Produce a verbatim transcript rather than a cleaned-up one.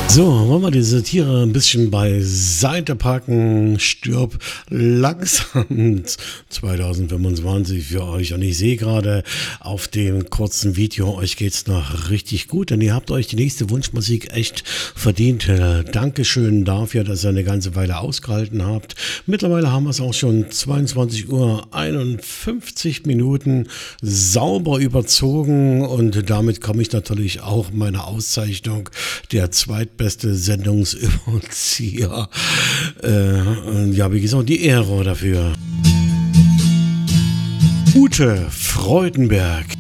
So, wollen wir diese Tiere ein bisschen beiseite packen. Stirb langsam zwanzig fünfundzwanzig für euch. Und ich sehe gerade auf dem kurzen Video, euch geht's noch richtig gut, denn ihr habt euch die nächste Wunschmusik echt verdient. Äh, Dankeschön dafür, dass ihr eine ganze Weile ausgehalten habt. Mittlerweile haben wir es auch schon zweiundzwanzig Uhr einundfünfzig Minuten sauber überzogen und damit komme ich natürlich auch meiner Auszeichnung der zweitbeste Sendungsüberzieher. Äh, ja, wie gesagt, die Ehre dafür. Ute Freudenberg.